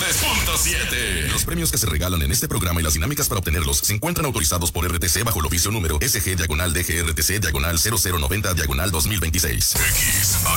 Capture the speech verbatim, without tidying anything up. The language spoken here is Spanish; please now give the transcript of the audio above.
tres punto siete. Los premios que se regalan en este programa y las dinámicas para obtenerlos se encuentran autorizados por R T C bajo el oficio número S G diagonal D G R T C diagonal cero cero noventa diagonal dos mil veintiséis. X